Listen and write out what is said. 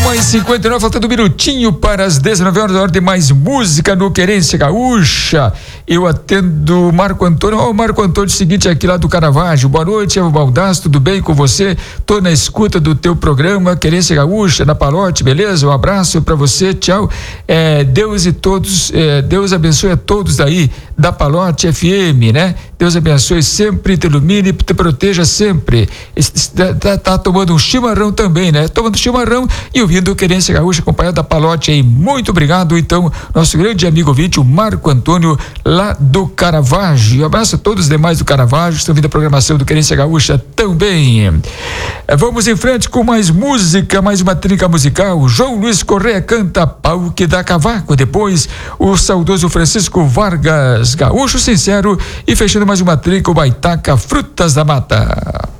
1h59, faltando um minutinho para as 19 horas, hora de mais música no Querência Gaúcha. Eu atendo o Marco Antônio. Ó, o Marco Antônio, seguinte, aqui lá do Caravaggio. Boa noite, Evo Baldassi, tudo bem com você? Tô na escuta do teu programa Querência Gaúcha, na Palote, beleza? Um abraço para você, tchau. Deus abençoe a todos aí da Palote FM, né? Deus abençoe sempre, te ilumine, te proteja sempre. Tá tomando um chimarrão também, né? Tomando chimarrão e ouvindo o Querência Gaúcha, acompanhado da Palote aí. Muito obrigado, então, nosso grande amigo ouvinte, o Marco Antônio, lá do Caravaggio. Um abraço a todos os demais do Caravaggio, estão vindo a programação do Querência Gaúcha também. Vamos em frente com mais música, mais uma trinca musical. João Luiz Correia canta Pau que dá Cavaco. Depois, o saudoso Francisco Vargas, Gaúcho Sincero. E fechando mais uma trinca, o Baitaca Frutas da Mata.